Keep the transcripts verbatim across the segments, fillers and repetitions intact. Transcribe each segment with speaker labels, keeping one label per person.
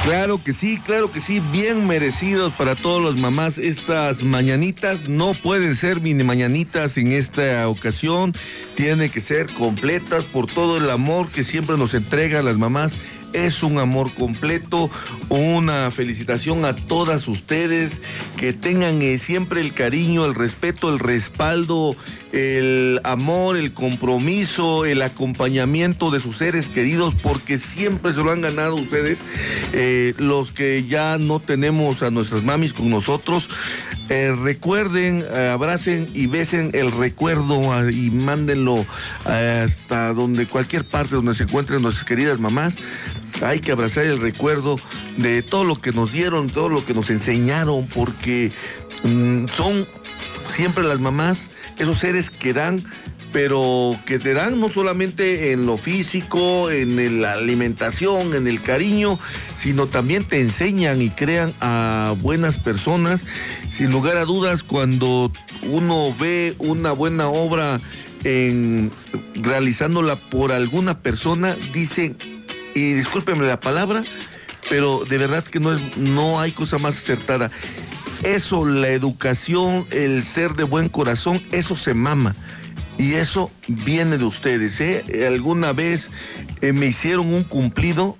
Speaker 1: Claro que sí, claro que sí, bien merecidos para todas las mamás estas mañanitas. No pueden ser mini mañanitas en esta ocasión, tienen que ser completas por todo el amor que siempre nos entregan las mamás. Es un amor completo, una felicitación a todas ustedes, que tengan eh, siempre el cariño, el respeto, el respaldo, el amor, el compromiso, el acompañamiento de sus seres queridos, porque siempre se lo han ganado ustedes, eh, los que ya no tenemos a nuestras mamis con nosotros. Eh, recuerden, eh, abracen y besen el recuerdo eh, y mándenlo eh, hasta donde, cualquier parte donde se encuentren nuestras queridas mamás. Hay que abrazar el recuerdo de todo lo que nos dieron, todo lo que nos enseñaron, porque mmm, son siempre las mamás, esos seres que dan, pero que te dan no solamente en lo físico, en la alimentación, en el cariño, sino también te enseñan y crean a buenas personas. Sin lugar a dudas, cuando uno ve una buena obra en, realizándola por alguna persona, dice, y discúlpenme la palabra, pero de verdad que no, es, no hay cosa más acertada. Eso, la educación, el ser de buen corazón, eso se mama. Y eso viene de ustedes, ¿eh? Alguna vez eh, me hicieron un cumplido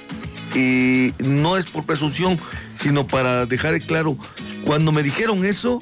Speaker 1: y no es por presunción, sino para dejar claro, cuando me dijeron eso...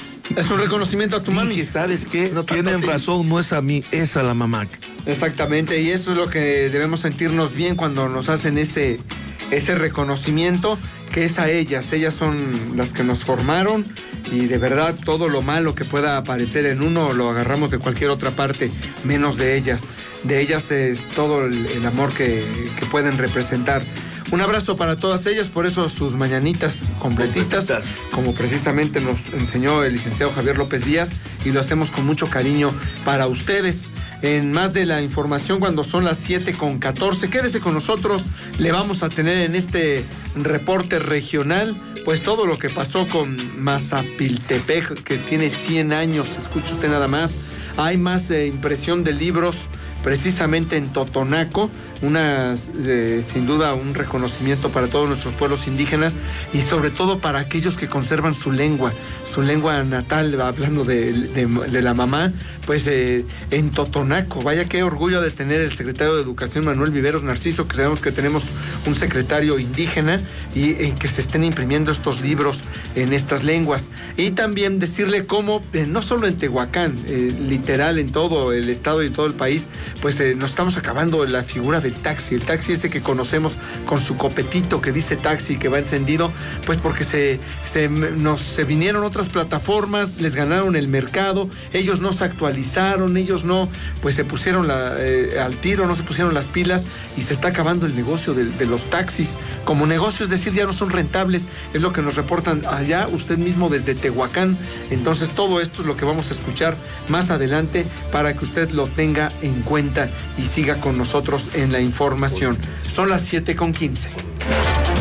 Speaker 2: Es un reconocimiento a tu
Speaker 1: dije,
Speaker 2: mami.
Speaker 1: ¿sabes qué? No tienen razón, no es a mí, es a la mamá.
Speaker 2: Exactamente, y eso es lo que debemos sentirnos bien cuando nos hacen ese, ese reconocimiento, que es a ellas. Ellas son las que nos formaron y de verdad todo lo malo que pueda aparecer en uno lo agarramos de cualquier otra parte, menos de ellas. De ellas es todo el, el amor que, que pueden representar. Un abrazo para todas ellas, por eso sus mañanitas completitas, completitas, como precisamente nos enseñó el licenciado Javier López Díaz, y lo hacemos con mucho cariño para ustedes. En más de la información, cuando son las siete con catorce, quédese con nosotros, le vamos a tener en este reporte regional, pues todo lo que pasó con Mazapiltepec, que tiene cien años, escuche usted nada más. Hay más eh, impresión de libros precisamente en Totonaco, una, eh, sin duda un reconocimiento para todos nuestros pueblos indígenas y sobre todo para aquellos que conservan su lengua, su lengua natal, hablando de, de, de la mamá, pues eh, en Totonaco. Vaya qué orgullo de tener el secretario de Educación, Manuel Viveros Narciso, que sabemos que tenemos un secretario indígena y eh, que se estén imprimiendo estos libros en estas lenguas. Y también decirle cómo, eh, no solo en Tehuacán, eh, literal en todo el estado y todo el país, pues eh, nos estamos acabando la figura del taxi, el taxi ese que conocemos con su copetito que dice taxi, que va encendido, pues porque se, se, nos, se vinieron otras plataformas, les ganaron el mercado, ellos no se actualizaron, ellos no, pues se pusieron la, eh, al tiro, no se pusieron las pilas y se está acabando el negocio de, de los taxis como negocio, es decir, ya no son rentables, es lo que nos reportan allá usted mismo desde Tehuacán. Entonces todo esto es lo que vamos a escuchar más adelante para que usted lo tenga en cuenta y siga con nosotros en la información. Son las siete con quince.